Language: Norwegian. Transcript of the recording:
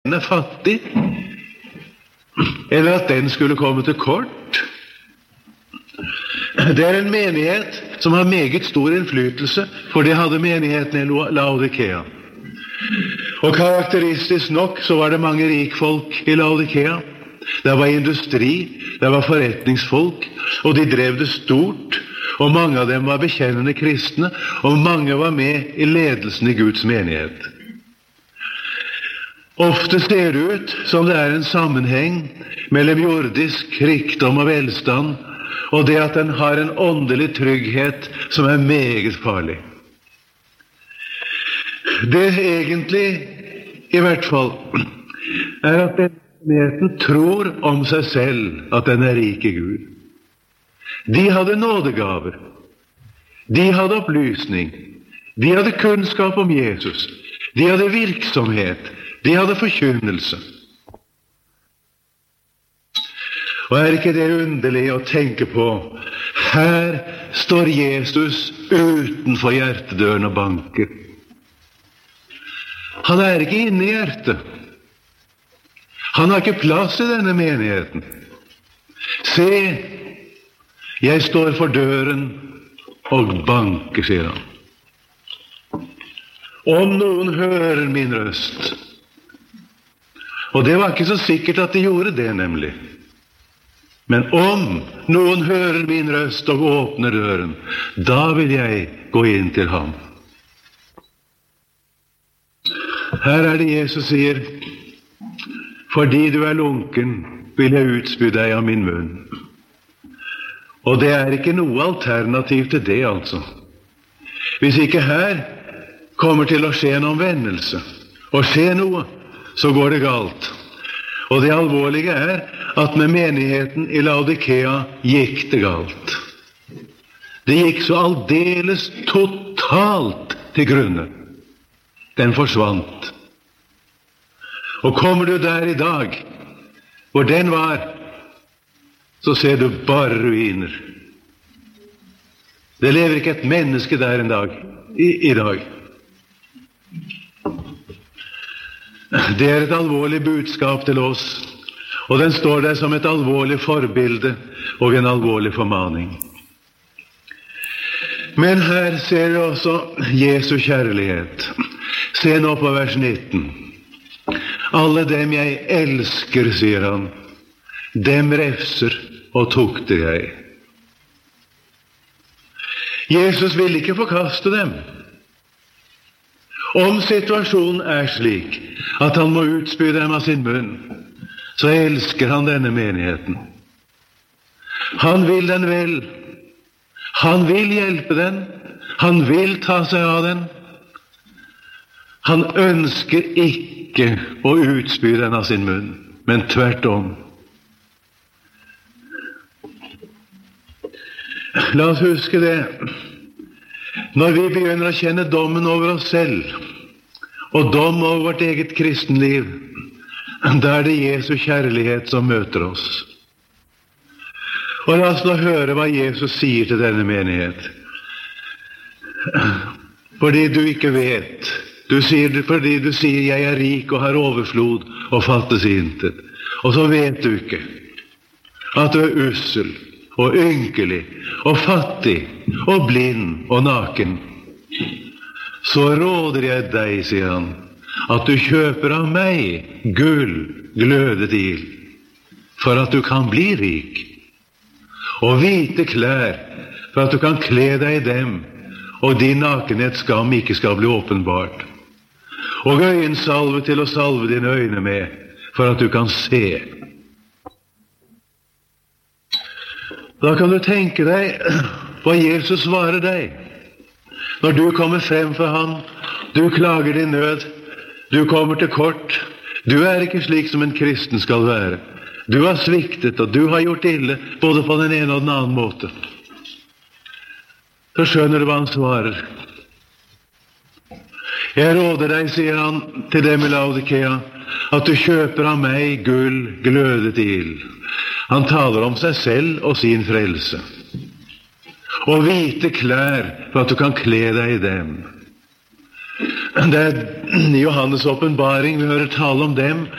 er fattig, eller at den skulle komme til kort. Det er en menighet som har meget stor innflytelse, for det hadde menigheten i Laodikea. Og karakteristisk nok så var det mange rikfolk i Laodikea. Det var industri, det var forretningsfolk, og de drev det stort, og mange av dem var bekjennende kristne, og mange var med i ledelsen i Guds menighet. Ofte ser det ut som det er en sammenheng mellom jordisk rikdom og velstand, og det at den har en åndelig trygghet som er meget farlig. Det egentlig, i hvert fall, er at menigheten tror om seg selv at den er rik i Gud. De hadde nådegaver, de hadde opplysning, de hadde kunnskap om Jesus, de hadde virksomhet, de hadde forkynnelse. Og er ikke det underlig å tenke på? Her står Jesus utenfor hjertedøren og banker. Han er ikke inne i hjertet. Han har ikke plass i denne menigheten. Se, jeg står for døren og banker, sier han. Om noen hører min røst. Og det var ikke så sikkert at de gjorde det, nemlig. Men om noen hører min røst og åpner døren, da vil jeg gå inn til ham. Her er det Jesus sier, fordi du er lunken, vil jeg utspy deg av min munn. Og det er ikke noe alternativ til det, altså. Hvis ikke her kommer til å skje en omvendelse, og skje noe, så går det galt. Og det alvorlige er at med menigheten i Laodikea gikk det galt. Det gikk så aldeles totalt til grunne. Den forsvant. Og kommer du der i dag, hvor den var, så ser du bare ruiner. Det lever ikke et menneske der en dag, i dag. Det er et alvorlig budskap til oss, og den står der som et alvorlig forbilde og en alvorlig formaning. Men her ser vi også Jesu kjærlighet. Se nå på vers 19. Alle dem jeg elsker, sier han, dem refser og tukter jeg. Jesus vil ikke forkaste dem. Om situasjonen er slik at han må utspy dem av sin munn, så elsker han denne menigheten. Han vil den vel. Han vil hjelpe den. Han vil ta seg av den. Han ønsker ikke å utspy den av sin munn, men tvert om. La oss huske det. Når vi begynner å kjenne dommen over oss selv, og dom over vårt eget kristenliv, da er det Jesu kjærlighet som møter oss. Og la oss nå høre hva Jesus sier til denne menighet. Fordi du ikke vet, fordi du sier jeg er rik og har overflod og fattes intet, og så vet du ikke at du er ussel og ynkelig og fattig og blind og naken. Så råder jeg deg, sier han, at du kjøper av meg gull, glødet ild, for at du kan bli rik, og hvite klær, for at du kan kle deg i dem, og din nakenhets skam ikke skal bli åpenbart, og øyensalve til å salve dine øyne med, for at du kan se. Da kan du tenke deg hva Jesus svarer deg. Når du kommer frem for ham, du klager din nød, du kommer til kort, du er ikke slik som en kristen skal være. Du har sviktet, og du har gjort ille, både på den ene og den annen måte. Så skjønner du hva han svarer. Jeg råder deg, sier han til dem i Laodikea, at du kjøper av meg gull, glødet ild. Han taler om seg selv og sin frelse. Og hvite klær, for at du kan kle deg i dem. Det er i Johannes åpenbaring vi hører tale om dem